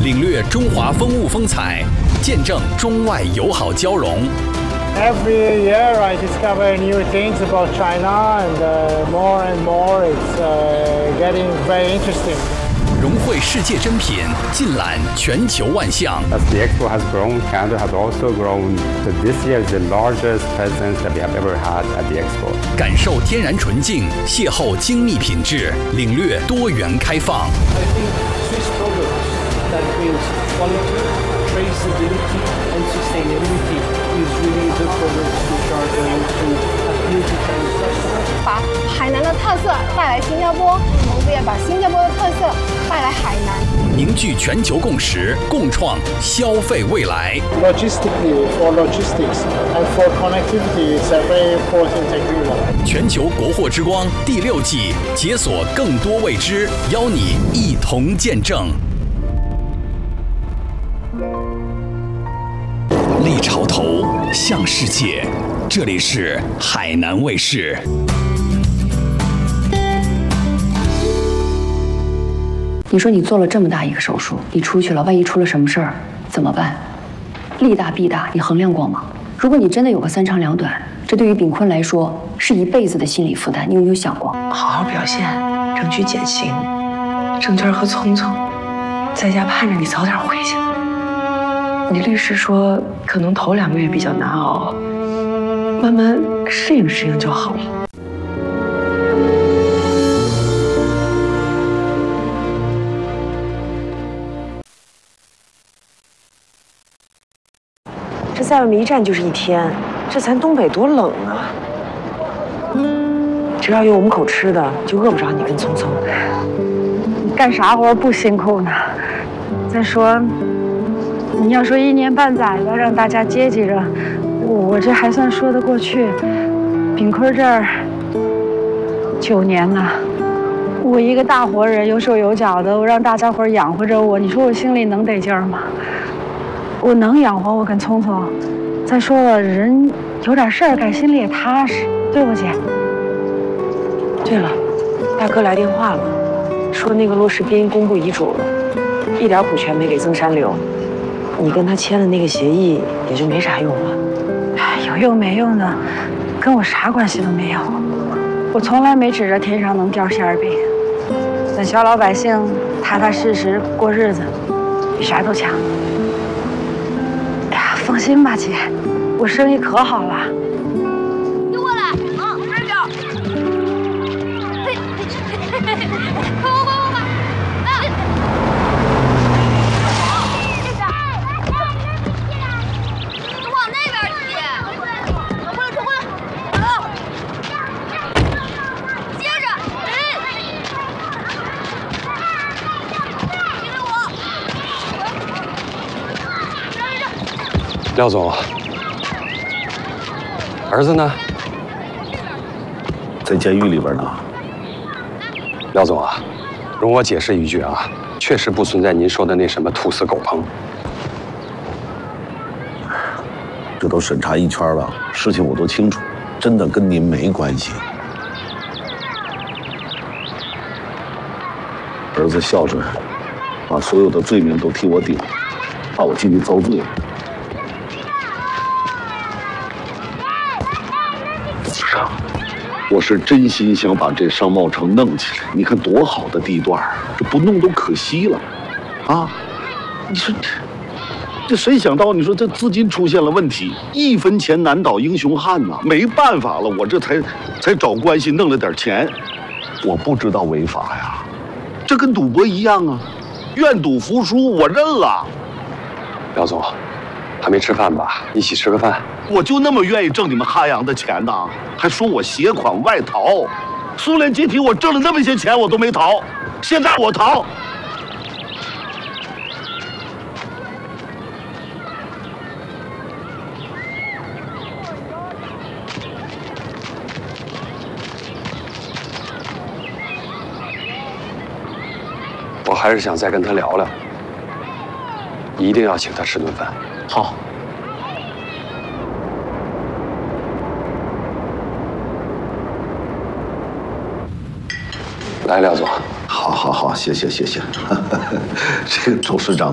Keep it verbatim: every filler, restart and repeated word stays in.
领略中华风物风采，见证中外友好交融。 Every year I discover new things about China, and uh, more and more it's uh, getting very interesting. 融汇世界珍品，尽览全球万象。 As the expo has grown, Canada has also grown. So this year is the largest presence that we have ever had at the expo. 感受天然纯净，邂逅精密品质，领略多元开放。 I think Swiss products that brings quality, traceability, and sustainability is really the products which are going to appeal to Chinese customers. 把海南的特色带来新加坡，我们也把新加坡的特色带来海南， 凝聚全球共识，共创消费未来。 Logistically, for logistics and for connectivity, it's a very important agreement. 全球国货之光第六季，解锁更多未知，邀你一同见证。立潮头，向世界。这里是海南卫视。 你说你做了这么大一个手术，你出去了，万一出了什么事儿怎么办？利大弊大，你衡量过吗？如果你真的有个三长两短，这对于炳坤来说是一辈子的心理负担，你有没有想过？ 好好表现，争取减刑。郑娟和聪聪在家盼着你早点回去。你律师说，可能头两个月比较难熬，慢慢适应适应就好了。这在外面一站就是一天，这咱东北多冷啊！只要有我们口吃的，就饿不着你跟聪聪。 干啥活不辛苦呢？再说，你要说一年半载的让大家接济着，我这还算说得过去。炳坤这儿九年了，我一个大活人，有手有脚的，我让大家伙养活着我，你说我心里能得劲儿吗？我能养活我跟聪聪。再说了，人有点事儿干，心里也踏实，对不姐？ 对了，大哥来电话了，说那个骆世斌公布遗嘱了，一点股权没给曾山留。你跟他签的那个协议也就没啥用了。 哎，有用没用的，跟我啥关系都没有。我从来没指着天上能掉馅儿饼。咱小老百姓踏踏实实过日子，比啥都强。哎呀，放心吧，姐，我生意可好了。 给我来，啊，这边。嘿，嘿嘿嘿，快快快快快！啊！这边。你往那边骑。冲过来，冲过来。好。接着，哎。跟着我。 廖总，儿子呢？ 在监狱里边呢。 廖总啊，容我解释一句啊，确实不存在您说的那什么兔死狗烹。 这都审查一圈了，事情我都清楚，真的跟您没关系。儿子孝顺，把所有的罪名都替我顶，把我进去遭罪。我是真心想把这商贸城弄起来，你看多好的地段，这不弄都可惜了，啊！你说这这谁想到？你说这资金出现了问题，一分钱难倒英雄汉呐，没办法了，我这才才找关系弄了点钱。我不知道违法呀，这跟赌博一样啊，愿赌服输，我认了。 廖总，还没吃饭吧？一起吃个饭。 我就那么愿意挣你们哈洋的钱呢？还说我携款外逃，苏联解体我挣了那么些钱我都没逃，现在我逃。 我还是想再跟他聊聊，一定要请他吃顿饭。 好。 来，廖总。 好，好，好，谢谢，谢谢。这个董事长。